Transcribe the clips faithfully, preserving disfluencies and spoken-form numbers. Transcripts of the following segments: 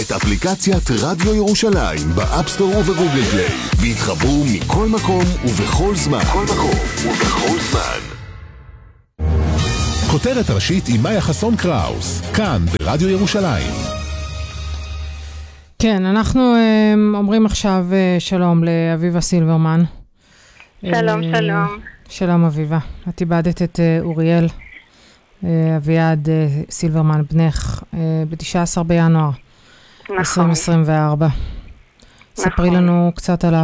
את אפליקציית רדיו ירושלים באפסטור ובגוגל פליי, והתחברו מכל מקום ובכל זמן. כל מקום ובכל זמן. כותרת ראשית עם מאיה חסון קראוס, כאן ברדיו ירושלים. כן, אנחנו אומרים עכשיו שלום לאביבה סילברמן. שלום, שלום. שלום אביבה. את איבדת את אוריאל אביעד סילברמן בנך ב-תשעה עשר בינואר עשרים עשרים וארבע. ספרי לנו קצת עליו.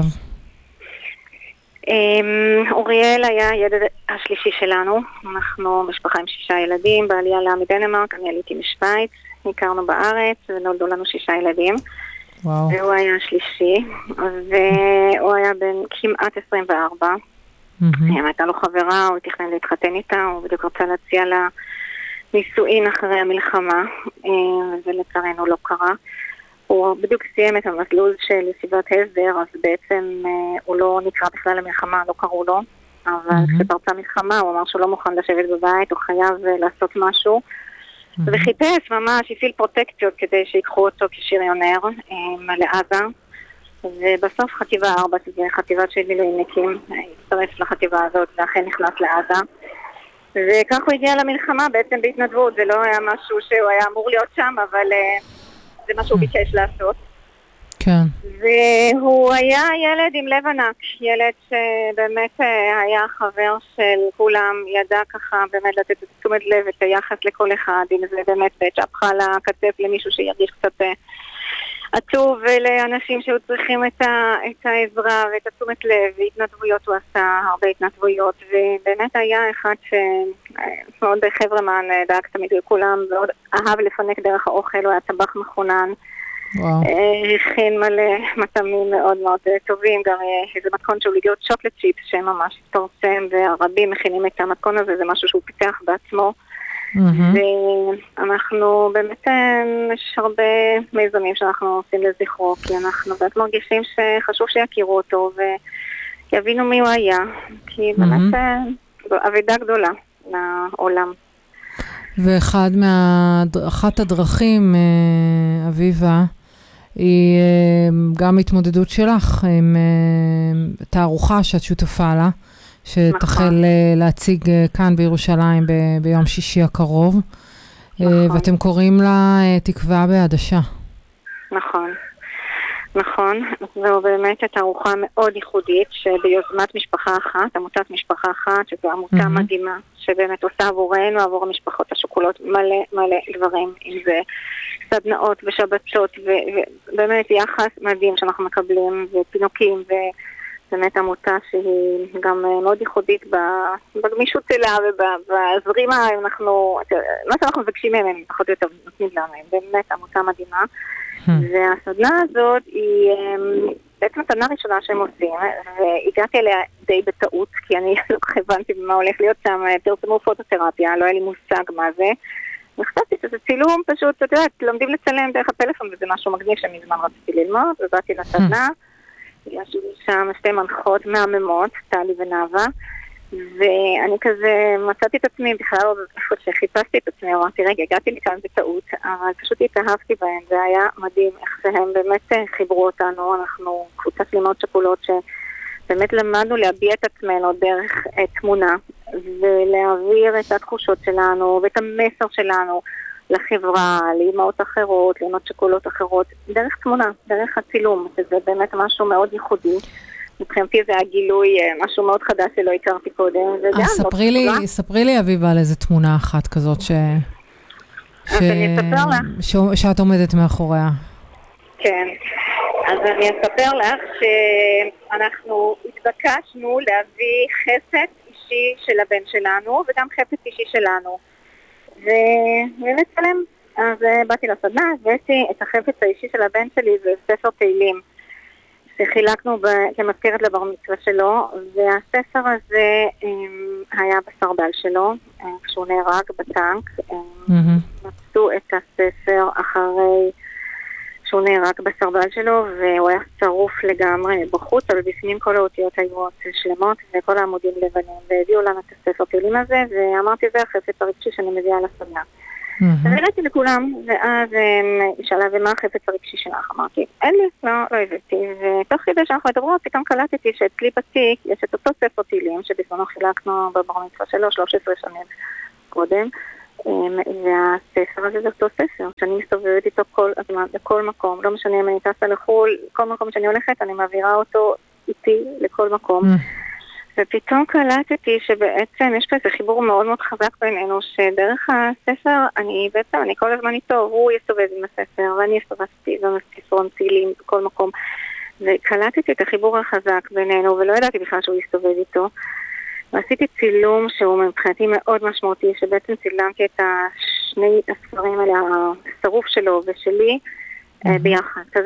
אוריאל היה הילד השלישי שלנו. אנחנו משפחה עם שישה ילדים, בעלייה לה מדנמרק, אני עליתי משוויץ, הכרנו בארץ ונולדו לנו שישה ילדים. וואו. והוא היה השלישי, והוא היה בן כמעט עשרים וארבע. הייתה לו חברה, הוא תכנן להתחתן איתה, הוא בדיוק רצה להציע לה נישואין אחרי המלחמה, ולצערנו לא קרה. הוא בדיוק סיים את המסלול של ישיבת הסדר, אז בעצם הוא לא נקרא בכלל למלחמה, לא קראו לו. אבל כשפרצה מלחמה, הוא אמר שהוא לא מוכן לשבת בבית, הוא חייב לעשות משהו. וחיפש ממש, הפעיל פרוטקציות כדי שיקחו אותו כשריונר לעזה. ובסוף חטיבה ארבע, שזה חטיבת של מילואימניקים, הצטרף לחטיבה הזאת ואכן נכנס לעזה. וכך הוא הגיע למלחמה בעצם בהתנדבות, זה לא היה משהו שהוא היה אמור להיות שם, אבל זה מה שהוא ביקש לעשות. כן. והוא היה ילד עם לב ענק, ילד שבאמת היה חבר של כולם, ידע ככה באמת לתת את תשומת לב, את היחס לכל אחד, אם זה באמת צ'פחה לקצף למישהו שירגיש קצת עצוב, ולאנשים שהיו צריכים את, ה, את העזרה ואת התשומת לב, והתנדבויות הוא עשה, הרבה התנדבויות, ובאמת היה אחד שמאוד חברמן דאג תמיד לכולם, ועוד אהב לפנק דרך האוכל, הוא היה טבח מכונן, הכין מלא מטעמים מאוד מאוד טובים, גם איזה מתכון שהוא לגיות שוקולד צ'יפס שממש התפרסם, והרבים מכינים את המתכון הזה, זה משהו שהוא פיתח בעצמו. ואנחנו באמת, יש הרבה מיזמים שאנחנו עושים לזכרו, כי אנחנו באמת מרגישים שחשוב שיכירו אותו ויבינו מי הוא היה, כי באמת עבודה גדולה לעולם. ואחד מה... אחת הדרכים, אביבה, היא גם התמודדות שלך עם תערוכה שאת שותפה לה, שתחל להציג כאן בירושלים ב- ביום שישי הקרוב, נכון. ואתם קוראים לה תקווה בעדשה. נכון, נכון. זו באמת תערוכה מאוד ייחודית, שביוזמת משפחה אחת, עמותת משפחה אחת, שזו עמותה mm-hmm. מדהימה, שבאמת עושה עבורנו, עבור המשפחות השכולות, מלא מלא דברים, אם זה סדנאות ושבתות, ובאמת יחס מדהים שאנחנו מקבלים, ופינוקים, ו... באמת עמותה שהיא גם מאוד ייחודית בגמישות שלה ובזרימה, אנחנו, מה שאנחנו מבקשים מהם, הם פחות או יותר נותנים לנו, הם באמת עמותה מדהימה. והסדנה הזאת היא בעצם הסדנה הראשונה שהם עושים, והגעתי אליה די בטעות, כי אני לא כך הבנתי במה הולך להיות שם, פרסמו פוטותרפיה, לא היה לי מושג מה זה. וחשבתי שזה צילום פשוט, אתה יודעת, לומדים לצלם דרך הפלאפון, וזה משהו מגניב שמזמן רציתי ללמוד, ובאתי לסדנה. יש שם שתי מנחות מהממות, טלי ונאווה, ואני כזה מצאתי את עצמי בכלל, איפה שחיפשתי את עצמי, אמרתי, רגע, הגעתי לכאן בטעות, אבל פשוט התאהבתי בהם, זה היה מדהים איך שהם באמת חיברו אותנו, אנחנו קבוצת לימוד שכולות שבאמת למדנו להביע את עצמנו דרך תמונה, ולהעביר את התחושות שלנו ואת המסר שלנו, לחברה, לאמהות אחרות, לאמהות שכולות אחרות, דרך תמונה, דרך הצילום, שזה באמת משהו מאוד ייחודי. מבחינתי זה הגילוי, משהו מאוד חדש שלא הכרתי קודם. אז ספרי לי, ספרי לי אביבה על איזה תמונה אחת כזאת ש... אז אני אספר לך. שאת עומדת מאחוריה. כן, אז אני אספר לך שאנחנו התבקשנו להביא חפץ אישי של הבן שלנו, וגם חפץ אישי שלנו. ונצלם. אז באתי לסדנה, הבאתי את החפץ האישי של הבן שלי, זה ספר תהילים, שחילקנו כמזכרת לבר מצווה שלו, והספר הזה היה בסרבל שלו, כשהוא נהרג בטנק. מצאו את הספר אחרי שהוא נהרג בסרבל שלו, והוא היה שרוף לגמרי בחוץ, אבל בפנים כל האותיות היו שלמות, וכל העמודים לבנים, והביאו לנו את הספר תהילים הזה, ואמרתי, זה החפץ הרגשי שאני מביאה לסדנה. והראיתי לכולם, ואז היא שאלה, ומה החפץ הרגשי שלך? אמרתי, אין לי, לא, לא הבאתי. ותוך כדי שאנחנו מדברות, פתאום קלטתי שאצלי בתיק יש את אותו ספר תהילים, שבזמנו חילקנו בבר מצווה שלו, שלוש עשרה שנים קודם, והספר הזה זה אותו ספר, שאני מסתובבת איתו כל הזמן, לכל מקום, לא משנה אם אני טסה לחול, כל מקום שאני הולכת, אני מעבירה אותו איתי לכל מקום. ופתאום קלטתי שבעצם יש פה איזה חיבור מאוד מאוד חזק בינינו, שדרך הספר אני בעצם, אני כל הזמן איתו, הוא יסתובב עם הספר, ואני הסתובבתי במספרון תהילים בכל מקום, וקלטתי את החיבור החזק בינינו, ולא ידעתי בכלל שהוא יסתובב איתו. ועשיתי צילום שהוא מבחינתי מאוד משמעותי, שבעצם צילמתי את השני הספרים האלה, השרוף שלו ושלי, ביחד.